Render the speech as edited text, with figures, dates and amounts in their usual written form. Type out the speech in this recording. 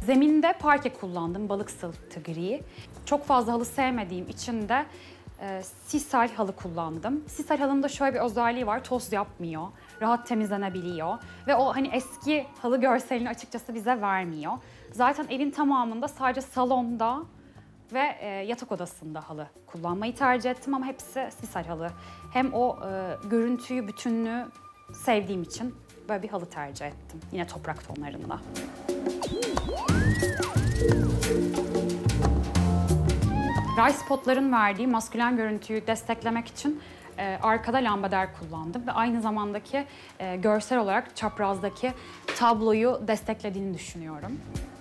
Zeminde parke kullandım, balık sırtı gri. Çok fazla halı sevmediğim için de sisal halı kullandım. Sisal halının da şöyle bir özelliği var, toz yapmıyor, rahat temizlenebiliyor ve o hani eski halı görselini açıkçası bize vermiyor. Zaten evin tamamında sadece salonda ve yatak odasında halı kullanmayı tercih ettim ama hepsi sisal halı. Hem o görüntüyü, bütünlüğü sevdiğim için böyle bir halı tercih ettim. Yine toprak tonlarında. Rice spotların verdiği maskülen görüntüyü desteklemek için arkada lambader kullandım ve aynı zamandaki görsel olarak çaprazdaki tabloyu desteklediğini düşünüyorum.